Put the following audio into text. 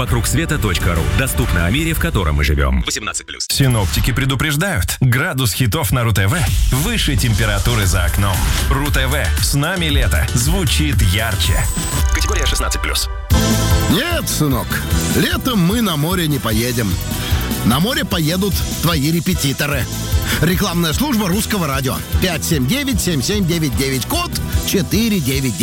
вокругсвета.ру. Доступно о мире, в котором мы живем. 18+. Синоптики предупреждают. Градус хитов на РУ-ТВ выше температуры за окном. РУ-ТВ. С нами лето. Звучит ярче. Категория 16+. Нет, сынок, летом мы на море не поедем. На море поедут твои репетиторы. Рекламная служба Русского радио. 579-7799, код 499.